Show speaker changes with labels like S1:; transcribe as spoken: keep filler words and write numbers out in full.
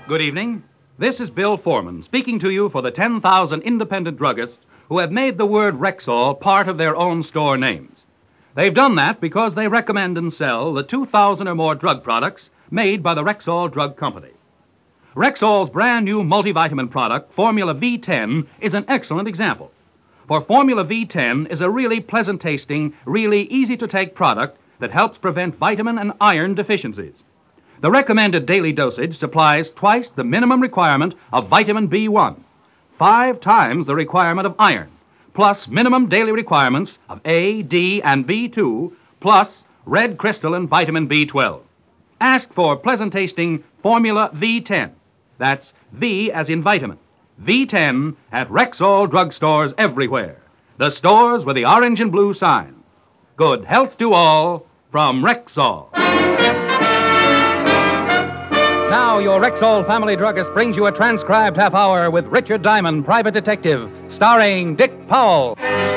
S1: Good evening. This is Bill Foreman speaking to you for the ten thousand independent druggists who have made the word Rexall part of their own store names. They've done that because they recommend and sell the two thousand or more drug products made by the Rexall Drug Company. Rexall's brand new multivitamin product, Formula V ten, is an excellent example. For Formula V ten is a really pleasant-tasting, really easy-to-take product that helps prevent vitamin and iron deficiencies. The recommended daily dosage supplies twice the minimum requirement of vitamin B one, five times the requirement of iron, plus minimum daily requirements of A, D, and B two, plus red crystalline vitamin B twelve. Ask for pleasant-tasting Formula V ten. That's V as in vitamin. V ten at Rexall drugstores everywhere. The stores with the orange and blue sign. Good health to all from Rexall. Now, your Rexall family druggist brings you a transcribed half hour with Richard Diamond, private detective, starring Dick Powell.